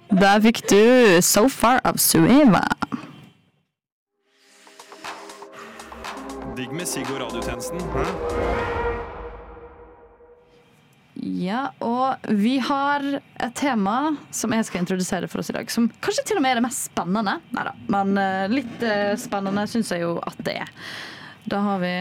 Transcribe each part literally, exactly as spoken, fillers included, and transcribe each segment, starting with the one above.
Der fikk du So Far av Sueva. Digg med Sigg og radiotjenesten. Hæ? Ja, og vi har et tema som jeg skal introdusere for oss i dag, som kanskje til og med er det mest spennende. Neida, men uh, litt uh, spennende synes jeg jo at det er. Da har vi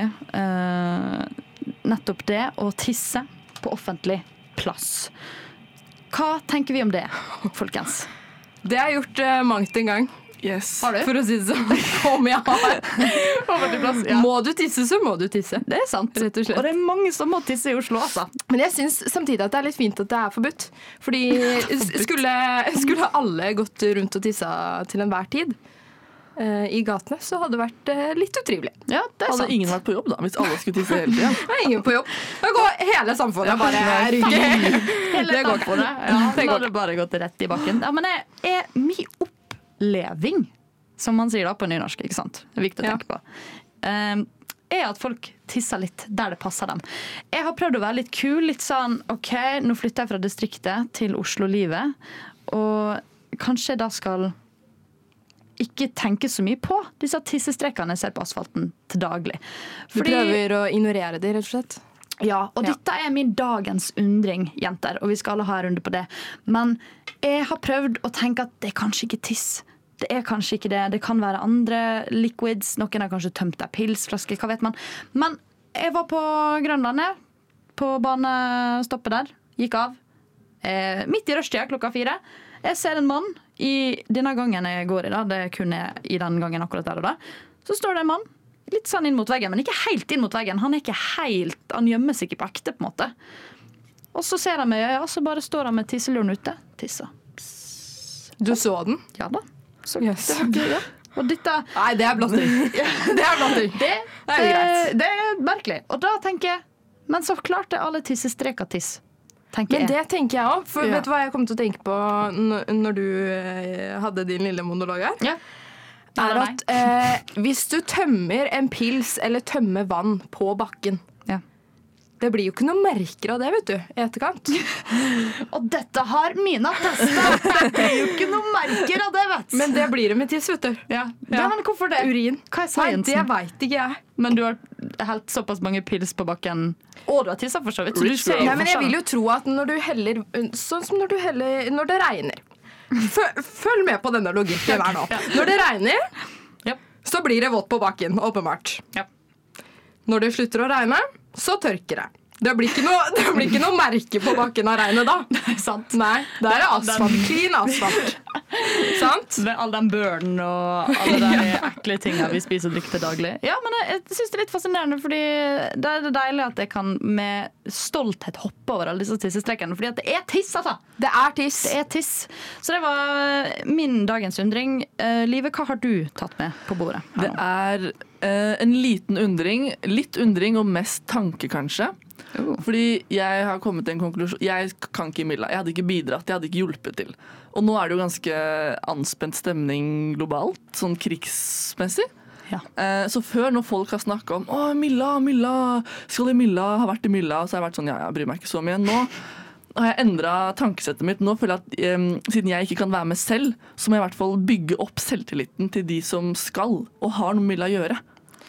uh, nettopp det å tisse på offentlig plass. Hva tenker vi om det, folkens? Det har jeg gjort uh, mangt en gang. Yes. Har du? For å si det sånn. Om jeg har. Plass, ja. Må du tisse, så må du tisse. Det er sant. Rett og slett. Og det er mange som må tisse i Oslo, altså. Men jeg synes samtidig at det er litt fint at det er forbudt. Fordi skulle, skulle alle gått rundt og tissa til enhver tid uh, i gatene, så hadde det vært uh, litt utrivelig. Ja, det er Hadde sant. ingen vært på jobb da, hvis alle skulle tisse hele tiden. Det er ingen på jobb. Da går hele samfunnet bare ryker. Hele Det går ikke. samfunnet. Ja, Det da går har det bare gått rett i bakken. Ja, men jeg er min oppleving, som man sier da på nynorsk, ikke sant? Det er viktig å Ja. tenke på. Um, er at folk tisser litt der det passer dem. Jeg har prøvd å være litt kul, litt sånn, ok, nå flytter jeg fra distriktet til Oslo-livet, og kanskje jeg da skal ikke tenke så mye på disse tissestrekene jeg ser på asfalten til daglig. Du prøver å ignorere det, rett og slett. Ja, og Ja. dette er min dagens undring, jenter, og vi skal alle ha en runde på det. Men jeg har prøvd å tenke at det er kanskje ikke tiss. Det er kanskje ikke det. Det kan være andre liquids. Noen har kanskje tømt ei pilsflaske, hva vet man. Men jeg var på Grønlandet, på banestoppet der. Gikk av. Eh, midt i rushtida klokka fire. Jeg ser en mann i denne gangen jeg går i, da. Det er kun jeg i den gangen akkurat der og da. Så står det en mann. Litt sånn inn mot veggen, men ikke helt inn mot veggen. Han er ikke helt, han gjemmer seg ikke på ekte, på en måte. Og så ser han meg i øya, og så bare står han med tisseluren ute. Tisser. Du så den? Ja da. Så Yes. det var gøy, ja. Og dette Nei, det er blotting. Det er blotting. det, Det er jo greit. eh, det er merkelig. Og da tenker jeg, men så klarte alle tissestreker tiss. Tenker Men jeg. det tenker jeg også. For Ja. vet du hva jeg kom til å tenke på n- når du eh, hadde din lille monolog her? Ja. Er Nei, nei, at eh, hvis du tømmer en pils eller tømmer vann på bakken, Ja. det blir jo ikke noen merker av det, vet du, i etterkant. Og dette har Mina testet. Det blir jo ikke noe merker av det, vet du. Men det blir det med tiss, vet du. ja. Ja. Men hvorfor det? Urin. Hva er Nei, sciencen? det vet ikke jeg. Men du har helt såpass mange pils på bakken. Og du har tisset for så vidt. Så du Rich ser girl. jo Nei, men jeg forskjellen. vil jo tro at når du heller Sånn som når du heller Når det regner. Følg, følg med på denne logikken her nå. Når det regner, Ja. så blir det vått på bakken, åpenbart. Ja. Når det slutter å regne, så tørker det. Det blir ikke noe, det blir ikke noe merke på bakken av regnet da. Sant. Nei, det er asfalt. Clean asfalt. Sant? Med all den børen og alle de ekle tingene vi spiser og drikker til daglig. Ja, men jeg, jeg synes det er litt fascinerende, fordi det er deilig at jeg kan med stolthet hoppe over alle disse tissestrekene, fordi at det er tiss, altså. Det er tiss. Det er tiss. Så det var min dagens undring. Uh, Live, hva har du tatt med på bordet? Det er eh, en liten undring, litt undring og mest tanke kanskje. Oh. Fordi jeg har kommet til en konklusjon. Jeg kan ikke Milla. Jeg hadde ikke bidratt, jeg hadde ikke hjulpet til. Og nå er det jo ganske anspent stemning globalt, sånn krigsmessig. Ja. Eh, så før når folk har snakket om Å, Milla, Milla, skal i Milla, har vært i Milla, så har jeg vært sånn, ja, jeg bryr meg ikke så mye. Nå har jeg endret tankesettet mitt. Nå føler jeg at eh, siden jeg ikke kan være med selv, så må jeg i hvert fall bygge opp selvtilliten til de som skal, og har noe med Milla å gjøre.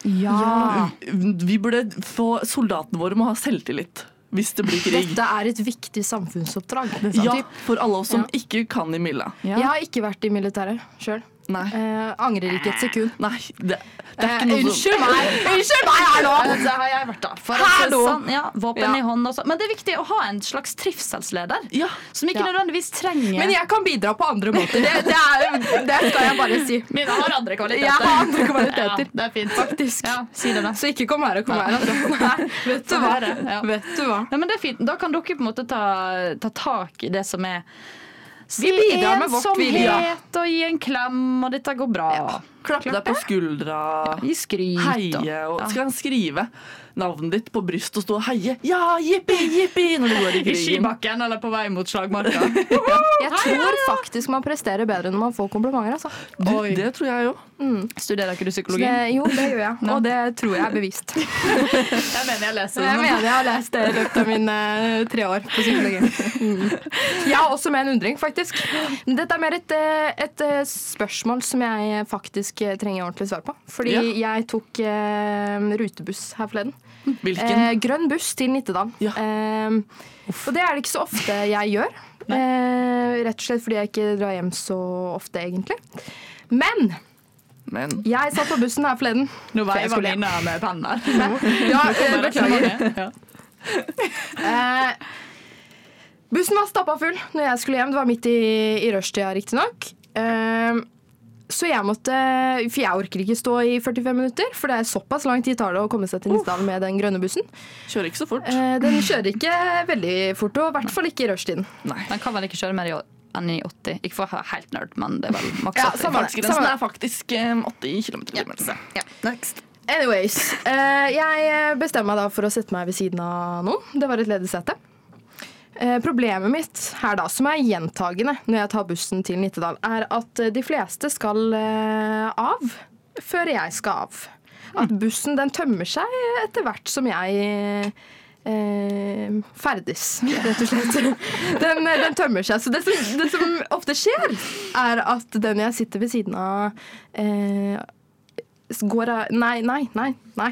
Ja. Vi burde få soldatene våre må ha selvtillit hvis det blir krig. Dette er et viktig samfunnsoppdrag. Ja, for alle oss som Ja. ikke kan i Milla. Jeg har ikke vært i militæret selv. Nei, Eh, angrer ikke et sekund. nei det, det er Eh, ikke noe som unnskyld meg! Unnskyld meg her nå! Det har jeg vært da. For å si det Hallo! sånn, ja, våpen Ja. i hånd også. Men det er viktig å ha en slags trivselsleder, Ja, som ikke Ja. nødvendigvis trenger Men jeg kan bidra på andre måter. Det, det, er, det skal jeg bare si. Mine har andre kvaliteter. Jeg har andre kvaliteter. Ja, det er fint. Faktisk. Ja, si det da. Så ikke kom her og kom her. Altså. Nei, vet du Få hva? høre, ja. Vet du hva? Nei, men det er fint. Da kan dere på en måte ta, ta tak i det som er Vi bidrar med vårt, vi, ja. ensomhet og gi en klem, og dette går bra. Ja. Klappe deg på skuldra, I skryt. heie, og så kan han skrive navnet ditt på brystet og stå og heie. Ja, jippi, jippi, når du går i I krigen. skibakken eller på vei mot slagmarka. Jeg tror faktisk man presterer bedre når man får komplimenter. Altså. Du, Oi. det tror jeg jo. Studerer ikke du Så psykologi? det, jo, det gjør jeg, og det tror jeg er bevist. Jeg mener jeg leser Jeg mener jeg har lest det i løpet av mine eh, tre år på psykologi. Mm. Jeg har også med en undring, faktisk. Men dette er mer et, eh, et eh, spørsmål som jeg faktisk eh, trenger ordentlig svar på. Fordi Ja. jeg tok eh, rutebuss her forleden. Hvilken? Eh, grønn buss til Nittedal. Ja. Eh, og det er det ikke så ofte jeg gjør. Eh, rett og slett fordi jeg ikke drar hjem så ofte, egentlig. Men Men jeg satt på bussen her forleden. Nå For jeg veiver skulle hjem. Nina med pennen her. Ja, eh, beklager. Ja. Eh, bussen var stappa full når jeg skulle hjem. Det var midt i, i rushtida, riktignok. Eh, så jeg måtte For jeg orker ikke stå i førtifem minutter, for det er såpass lang tid tar det å komme seg til Nittedal med den grønne bussen. kjører ikke så fort. Eh, den kjører ikke veldig fort, og i hvert fall ikke i rushtiden. Nei. Den kan vel ikke kjøre mer i enn i åtti. Ikke for å være helt nerd, men det er vel maks Ja, åtti. samme det. Fartsgrensen er faktisk eh, åtti kilometer i timen. Ja, next. Anyways, eh, jeg bestemmer meg da for å sette meg ved siden av noen. Det var et ledig sete. Eh, problemet mitt her da, som er gjentagende når jeg tar bussen til Nittedal, er at de fleste skal eh, av før jeg skal av. At bussen den tømmer seg etter hvert som jeg eh, ferdes, rett og slett. Den, den tømmer seg. Så det som, det som ofte skjer, er at den jeg sitter ved siden av eh, går av Nei, nei, nei. nei.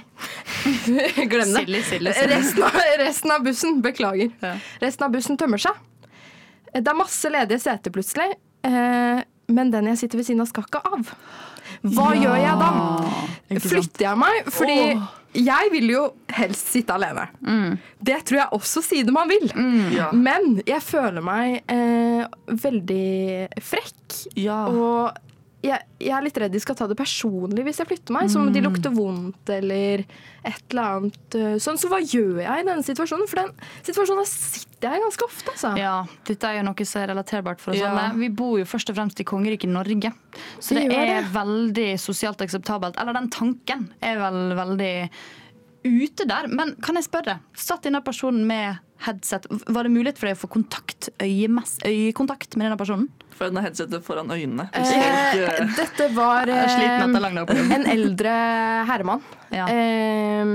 Glem det. Silly, silly, silly. Resten av, resten av bussen, beklager. Ja. Resten av bussen tømmer seg. Det er masse ledige seter plutselig, eh, men den jeg sitter ved siden av skal ikke av. Hva Ja, gjør jeg da? ikke sant? Flytter jeg meg? Fordi Åh. jeg vil jo helst sitte alene. Det tror jeg også sidemann vil. Ja. Men jeg føler meg eh, veldig frekk. Ja. Og jeg, jeg er litt redd de skal ta det personlig hvis jeg flytter meg. Som om de lukter vondt eller et eller annet. uh, Sånn, så hva gjør jeg i denne situasjonen? For den situasjonen sitter jeg i ganske ofte. Altså. Ja, dette er jo noe som er relaterbart for oss Ja. alle. Vi bor jo først og fremst i kongeriket Norge, så Vi det gjør er det. veldig sosialt akseptabelt. Eller den tanken er vel veldig ute der. Men kan jeg spørre, satt denne personen med headset, var det mulighet for deg å få kontakt, øyemess, øyekontakt med denne personen? For den har headsetet foran øynene. Eh, dette var Jeg er sliten etter eh, lang dag på jobb. en eldre herremann. Ja. Eh,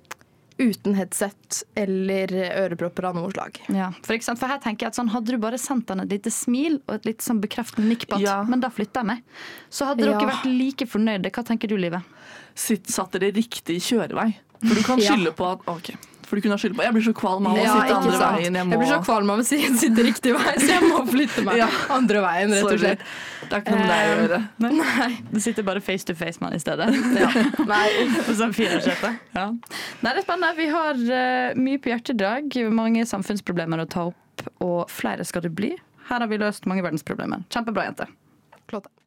uten headset eller ørepropper av noe slag. Ja, for, ikke sant? For her tenker jeg at sånn, hadde du bare sendt han et lite smil og et litt sånn bekreftende nikk på at Ja. men da flytter jeg meg, så hadde Ja. dere vært like fornøyde. Hva tenker du, Live? Sitt, satt dere riktig kjørevei. For du kan Ja. skylde på at ok, for du kunne ha skyldt på Jeg blir så kvalm av å Ja, sitte ikke andre sant. veien. Jeg, må, Jeg blir så kvalm av å si jeg sitter riktig vei, så jeg må flytte meg Ja. andre veien, rett og Sorry. slett. Det er ikke noe med deg å gjøre. Nei. Du sitter bare face to face med han i stedet. Nei. På sånn firersetet. Ja. Nei, det er spennende. Vi har uh, mye på hjertet i dag. Mange samfunnsproblemer å ta opp, og flere skal det bli. Her har vi løst mange verdensproblemer. Kjempebra, jente. Klart det.